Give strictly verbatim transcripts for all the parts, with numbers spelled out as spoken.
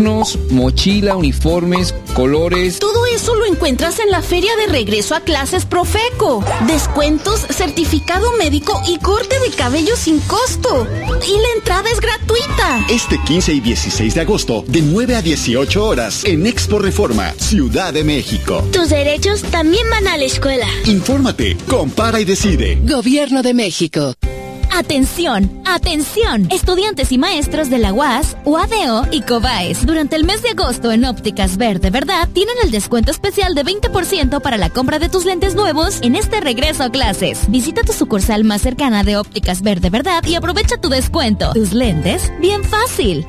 cuadernos, mochila, uniformes, colores. Todo eso lo encuentras en la Feria de Regreso a Clases Profeco. Descuentos, certificado médico y corte de cabello sin costo. Y la entrada es gratuita. Este quince y dieciséis de agosto, de nueve a dieciocho horas, en Expo Reforma, Ciudad de México. Tus derechos también van a la escuela. Infórmate, compara y decide. Gobierno de México. Atención, atención, estudiantes y maestros de la U A S, U A D O y COBAES. Durante el mes de agosto en Ópticas Verde Verdad tienen el descuento especial de veinte por ciento para la compra de tus lentes nuevos en este regreso a clases. Visita tu sucursal más cercana de Ópticas Verde Verdad y aprovecha tu descuento. Tus lentes, bien fácil.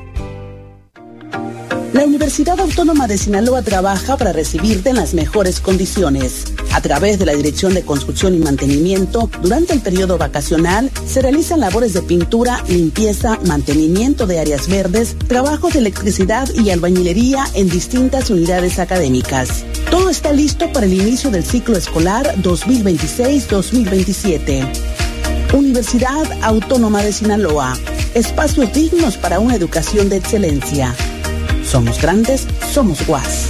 La Universidad Autónoma de Sinaloa trabaja para recibirte en las mejores condiciones. A través de la Dirección de Construcción y Mantenimiento, durante el periodo vacacional, se realizan labores de pintura, limpieza, mantenimiento de áreas verdes, trabajos de electricidad y albañilería en distintas unidades académicas. Todo está listo para el inicio del ciclo escolar dos mil veintiséis dos mil veintisiete. Universidad Autónoma de Sinaloa. Espacios dignos para una educación de excelencia. Somos grandes, somos U A S.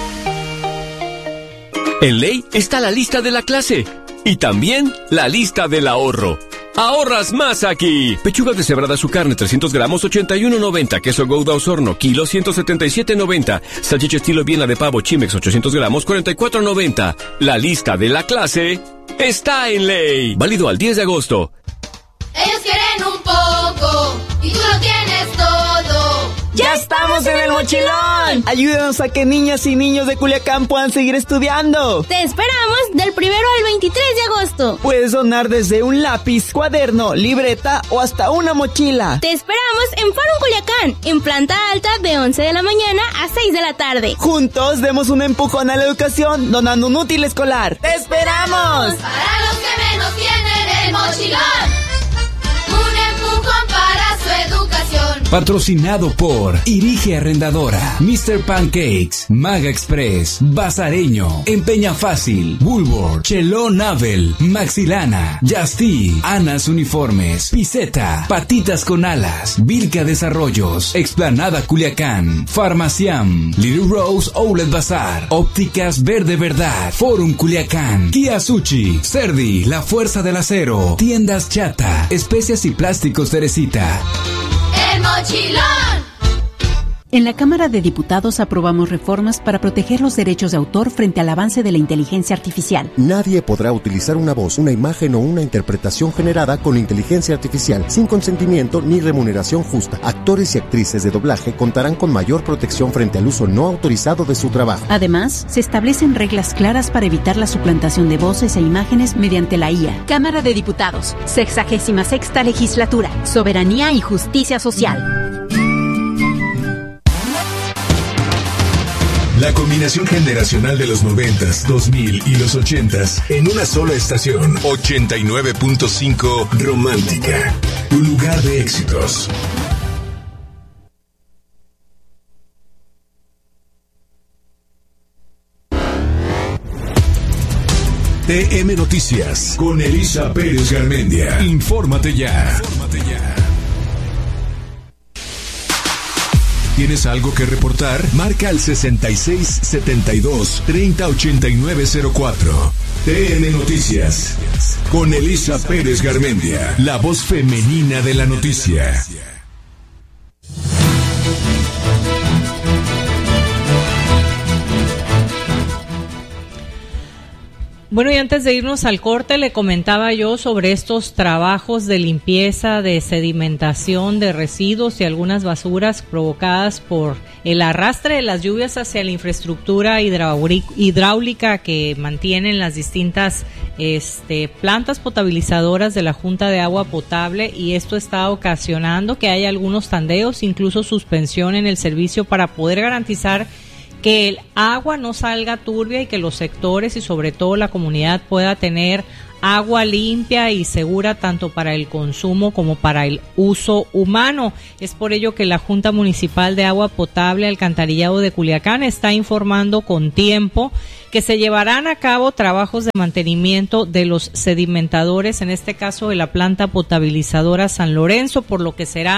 En Ley está la lista de la clase y también la lista del ahorro. ¡Ahorras más aquí! Pechuga deshebrada su carne, trescientos gramos, ochenta y uno noventa. Queso Gouda Osorno, kilo, ciento setenta y siete noventa. Salchicha estilo Viena de pavo Chimex, ochocientos gramos, cuarenta y cuatro noventa. La lista de la clase está en Ley. Válido al diez de agosto. Ellos quieren un poco y tú lo tienes todo. ¡Ya estamos en el mochilón! Ayúdanos a que niñas y niños de Culiacán puedan seguir estudiando. Te esperamos del primero al veintitrés de agosto. Puedes donar desde un lápiz, cuaderno, libreta o hasta una mochila. Te esperamos en Faro Culiacán, en planta alta de once de la mañana a seis de la tarde. Juntos demos un empujón a la educación donando un útil escolar. ¡Te esperamos! Para los que menos tienen el mochilón. Un empujón para su educación. Patrocinado por Irige Arrendadora, mister Pancakes, Maga Express, Bazareño, Empeña Fácil, Bulwark, Cheló Navel, Maxilana, Justy, Anas Uniformes, Piseta, Patitas con Alas, Vilca Desarrollos, Explanada Culiacán, Farmaciam, Little Rose Outlet Bazar, Ópticas Verde Verdad, Forum Culiacán, Kia Sushi, Cerdi, La Fuerza del Acero, Tiendas Chata, Especias y Plásticos Teresita. El mochilón. En la Cámara de Diputados aprobamos reformas para proteger los derechos de autor frente al avance de la inteligencia artificial. Nadie podrá utilizar una voz, una imagen o una interpretación generada con inteligencia artificial sin consentimiento ni remuneración justa. Actores y actrices de doblaje contarán con mayor protección frente al uso no autorizado de su trabajo. Además, se establecen reglas claras para evitar la suplantación de voces e imágenes mediante la I A. Cámara de Diputados, sexagésima sexta legislatura, soberanía y justicia social. La combinación generacional de los noventas, dos mil y los ochentas en una sola estación. ochenta y nueve punto cinco Romántica, tu lugar de éxitos. T M Noticias con Elisa Pérez Garmendia. Infórmate ya. Infórmate ya. ¿Tienes algo que reportar? Marca al sesenta y seis setenta y dos treinta ochenta y nueve cero cuatro. T M Noticias con Elisa Pérez Garmendia, la voz femenina de la noticia. Bueno, y antes de irnos al corte, le comentaba yo sobre estos trabajos de limpieza, de sedimentación de residuos y algunas basuras provocadas por el arrastre de las lluvias hacia la infraestructura hidráulica que mantienen las distintas este, plantas potabilizadoras de la Junta de Agua Potable, y esto está ocasionando que haya algunos tandeos, incluso suspensión en el servicio para poder garantizar que el agua no salga turbia y que los sectores y sobre todo la comunidad pueda tener agua limpia y segura tanto para el consumo como para el uso humano. Es por ello que la Junta Municipal de Agua Potable Alcantarillado de Culiacán está informando con tiempo que se llevarán a cabo trabajos de mantenimiento de los sedimentadores, en este caso de la planta potabilizadora San Lorenzo, por lo que será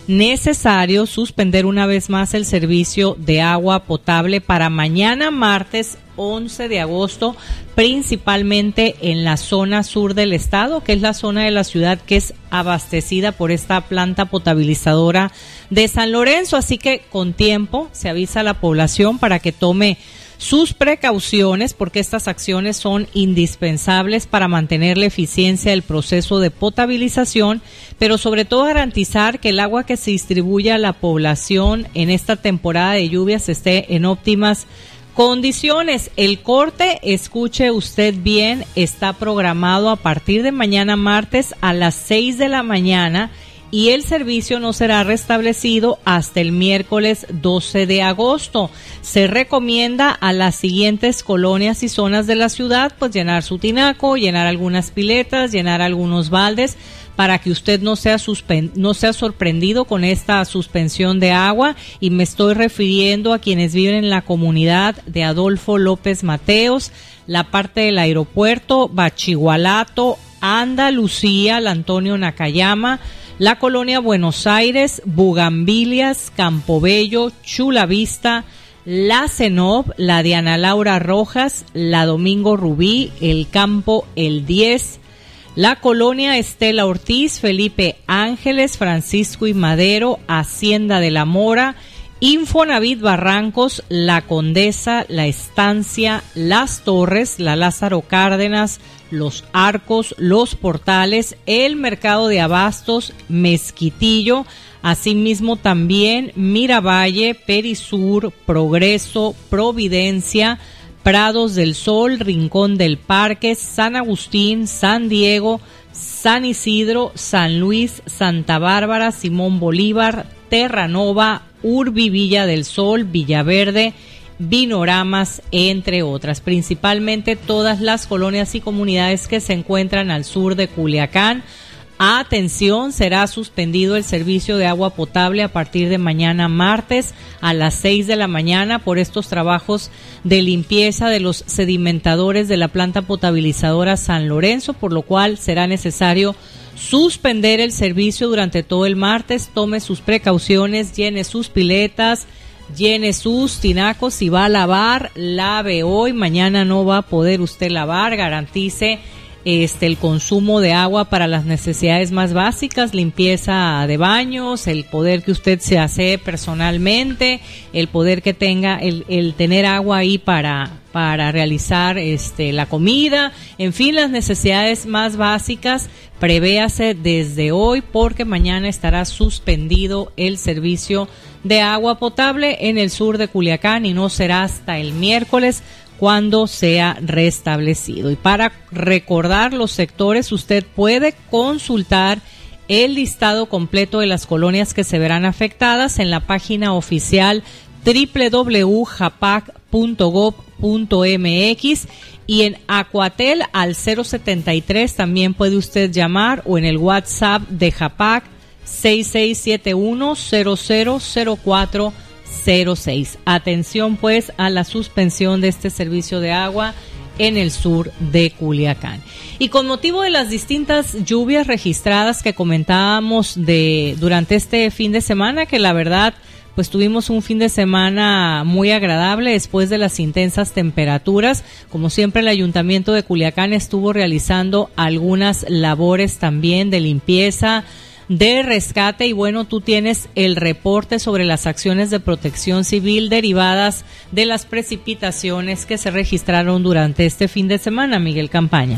necesario suspender una vez más el servicio de agua potable para mañana martes once de agosto, principalmente en la zona sur del estado, que es la zona de la ciudad que es abastecida por esta planta potabilizadora de San Lorenzo. Así que con tiempo se avisa a la población para que tome sus precauciones, porque estas acciones son indispensables para mantener la eficiencia del proceso de potabilización, pero sobre todo garantizar que el agua que se distribuye a la población en esta temporada de lluvias esté en óptimas condiciones. El corte, escuche usted bien, está programado a partir de mañana martes a las seis de la mañana y el servicio no será restablecido hasta el miércoles doce de agosto. Se recomienda a las siguientes colonias y zonas de la ciudad pues llenar su tinaco, llenar algunas piletas, llenar algunos baldes, para que usted no sea suspen- no sea sorprendido con esta suspensión de agua, y me estoy refiriendo a quienes viven en la comunidad de Adolfo López Mateos, la parte del aeropuerto, Bachigualato, Andalucía, la Antonio Nakayama, la colonia Buenos Aires, Bugambilias, Campobello, Chula Vista, la Cenob, la Diana Laura Rojas, la Domingo Rubí, el Campo El diez, la colonia Estela Ortiz, Felipe Ángeles, Francisco y Madero, Hacienda de la Mora, Infonavit Barrancos, La Condesa, La Estancia, Las Torres, la Lázaro Cárdenas, Los Arcos, Los Portales, el Mercado de Abastos, Mezquitillo, asimismo también Miravalle, Perisur, Progreso, Providencia, Prados del Sol, Rincón del Parque, San Agustín, San Diego, San Isidro, San Luis, Santa Bárbara, Simón Bolívar, Terranova, Urbi, Villa del Sol, Villaverde, Vinoramas, entre otras. Principalmente todas las colonias y comunidades que se encuentran al sur de Culiacán. Atención, será suspendido el servicio de agua potable a partir de mañana martes a las seis de la mañana por estos trabajos de limpieza de los sedimentadores de la planta potabilizadora San Lorenzo, por lo cual será necesario suspender el servicio durante todo el martes. Tome sus precauciones, llene sus piletas, llene sus tinacos. Si va a lavar, lave hoy, mañana no va a poder usted lavar. Garantice Este, el consumo de agua para las necesidades más básicas, limpieza de baños, el poder que usted se hace personalmente, el poder que tenga, el, el tener agua ahí para, para realizar este, la comida, en fin, las necesidades más básicas, prevéase desde hoy porque mañana estará suspendido el servicio de agua potable en el sur de Culiacán y no será hasta el miércoles cuando sea restablecido. Y para recordar los sectores, usted puede consultar el listado completo de las colonias que se verán afectadas en la página oficial doble u doble u doble u punto japac punto gob punto m x y en Acuatel al cero setenta y tres también puede usted llamar, o en el WhatsApp de Japac seis seis siete uno cero cero cero cuatro cero seis. Atención pues a la suspensión de este servicio de agua en el sur de Culiacán. Y con motivo de las distintas lluvias registradas que comentábamos de durante este fin de semana, que la verdad pues tuvimos un fin de semana muy agradable después de las intensas temperaturas. Como siempre, el Ayuntamiento de Culiacán estuvo realizando algunas labores también de limpieza, de rescate, y bueno, tú tienes el reporte sobre las acciones de protección civil derivadas de las precipitaciones que se registraron durante este fin de semana, Miguel Campaña.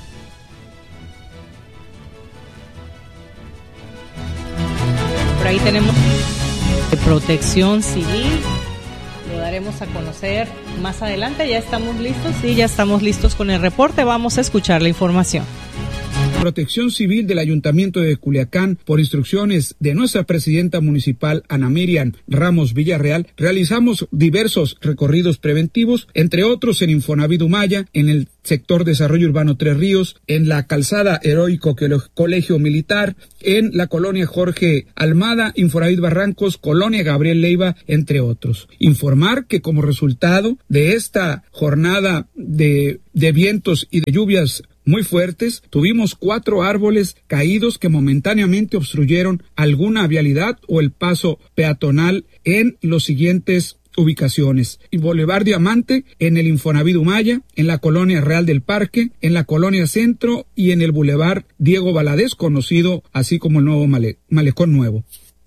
Por ahí tenemos de protección civil, lo daremos a conocer más adelante. Ya estamos listos, sí, ya estamos listos con el reporte, vamos a escuchar la información. Protección Civil del Ayuntamiento de Culiacán, por instrucciones de nuestra presidenta municipal Ana Miriam Ramos Villarreal, realizamos diversos recorridos preventivos, entre otros en Infonavit Humaya, en el sector Desarrollo Urbano Tres Ríos, en la calzada Heroico Colegio Militar, en la colonia Jorge Almada, Infonavit Barrancos, colonia Gabriel Leiva, entre otros. Informar que como resultado de esta jornada de, de vientos y de lluvias muy fuertes. Tuvimos cuatro árboles caídos que momentáneamente obstruyeron alguna vialidad o el paso peatonal en los siguientes ubicaciones: en Boulevard Diamante, en el Infonavit Humaya, en la Colonia Real del Parque, en la Colonia Centro y en el Boulevard Diego Valadez, conocido así como el nuevo male- Malecón Nuevo.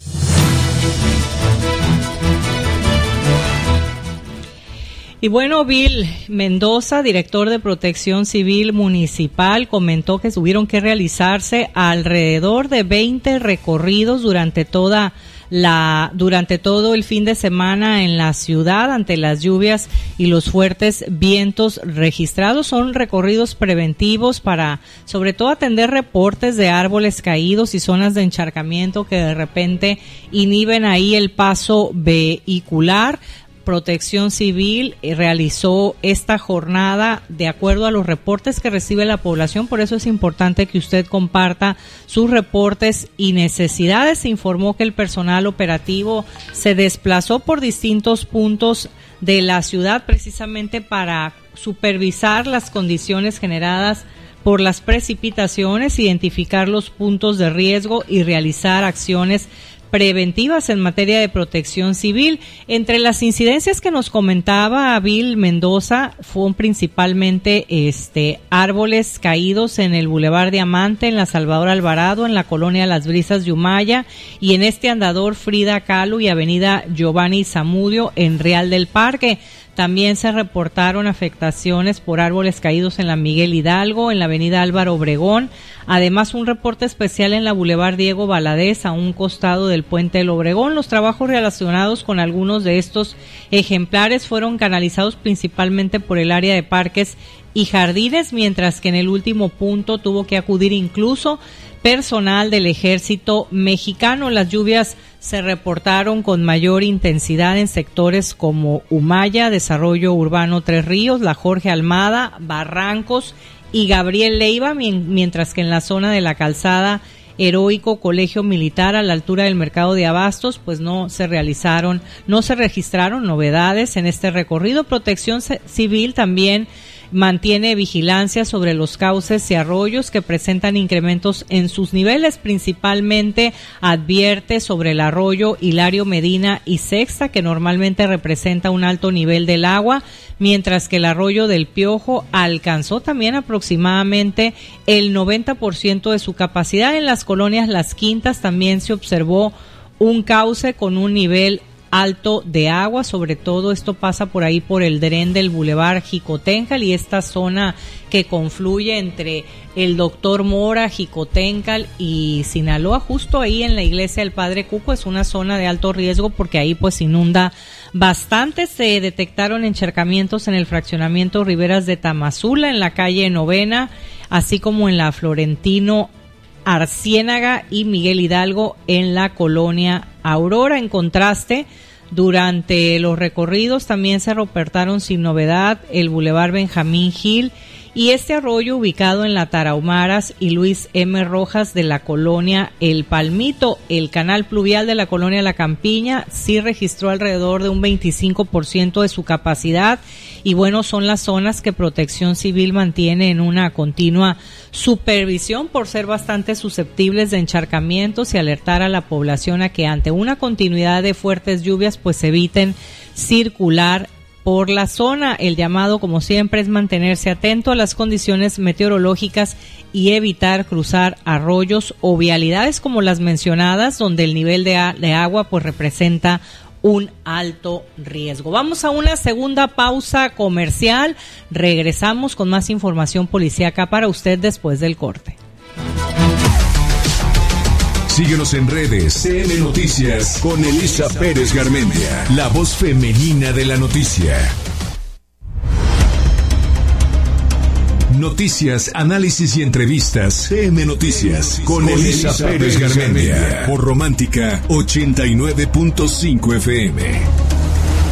Y bueno, Bill Mendoza, director de Protección Civil Municipal, comentó que tuvieron que realizarse alrededor de veinte recorridos durante toda la durante todo el fin de semana en la ciudad ante las lluvias y los fuertes vientos registrados. Son recorridos preventivos para, sobre todo, atender reportes de árboles caídos y zonas de encharcamiento que de repente inhiben ahí el paso vehicular. Protección Civil realizó esta jornada de acuerdo a los reportes que recibe la población, por eso es importante que usted comparta sus reportes y necesidades. Se informó que el personal operativo se desplazó por distintos puntos de la ciudad precisamente para supervisar las condiciones generadas por las precipitaciones, identificar los puntos de riesgo y realizar acciones preventivas en materia de protección civil. Entre las incidencias que nos comentaba Bill Mendoza fueron principalmente este árboles caídos en el Boulevard Diamante, en la Salvador Alvarado, en la colonia Las Brisas de Humaya y en este andador Frida Kahlo y avenida Giovanni Zamudio en Real del Parque. También se reportaron afectaciones por árboles caídos en la Miguel Hidalgo, en la avenida Álvaro Obregón. Además, un reporte especial en la Boulevard Diego Valadez, a un costado del Puente del Obregón. Los trabajos relacionados con algunos de estos ejemplares fueron canalizados principalmente por el área de parques y jardines, mientras que en el último punto tuvo que acudir incluso personal del Ejército Mexicano. Las lluvias se reportaron con mayor intensidad en sectores como Humaya, Desarrollo Urbano Tres Ríos, La Jorge Almada, Barrancos y Gabriel Leiva, mientras que en la zona de la Calzada Heroico, Colegio Militar, a la altura del Mercado de Abastos, pues no se realizaron, no se registraron novedades en este recorrido. Protección Civil también mantiene vigilancia sobre los cauces y arroyos que presentan incrementos en sus niveles. Principalmente advierte sobre el arroyo Hilario Medina y Sexta, que normalmente representa un alto nivel del agua, mientras que el arroyo del Piojo alcanzó también aproximadamente el noventa por ciento de su capacidad. En las colonias Las Quintas también se observó un cauce con un nivel alto de agua, sobre todo esto pasa por ahí por el dren del Boulevard Jicotencal y esta zona que confluye entre el Doctor Mora, Jicotencal y Sinaloa, justo ahí en la iglesia del Padre Cuco. Es una zona de alto riesgo porque ahí pues inunda bastante. Se detectaron encharcamientos en el fraccionamiento Riberas de Tamazula, en la calle Novena, así como en la Florentino Arciénaga y Miguel Hidalgo en la colonia Aurora. En contraste, durante los recorridos también se reportaron sin novedad el Boulevard Benjamín Gil y este arroyo ubicado en la Tarahumaras y Luis M. Rojas de la colonia El Palmito. El canal pluvial de la colonia La Campiña sí registró alrededor de un veinticinco por ciento de su capacidad y bueno, son las zonas que Protección Civil mantiene en una continua supervisión por ser bastante susceptibles de encharcamientos y alertar a la población a que ante una continuidad de fuertes lluvias pues eviten circular por la zona. El llamado, como siempre, es mantenerse atento a las condiciones meteorológicas y evitar cruzar arroyos o vialidades como las mencionadas, donde el nivel de, a- de agua pues representa un alto riesgo. Vamos a una segunda pausa comercial. Regresamos con más información policíaca para usted después del corte. Síguenos en redes, C M Noticias, con Elisa Pérez Garmendia, la voz femenina de la noticia. Noticias, análisis y entrevistas. C M Noticias, con, con Elisa Pérez Garmendia, por Romántica ochenta y nueve punto cinco F M.